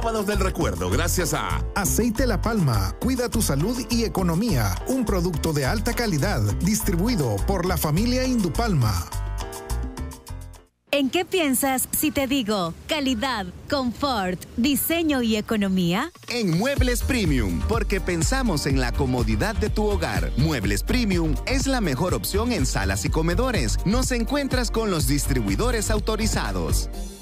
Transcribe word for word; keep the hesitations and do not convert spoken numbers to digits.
Sábados del recuerdo, gracias a Aceite La Palma, cuida tu salud y economía. Un producto de alta calidad, distribuido por la familia Indupalma. ¿En qué piensas si te digo calidad, confort, diseño y economía? En Muebles Premium, porque pensamos en la comodidad de tu hogar. Muebles Premium es la mejor opción en salas y comedores. Nos encuentras con los distribuidores autorizados.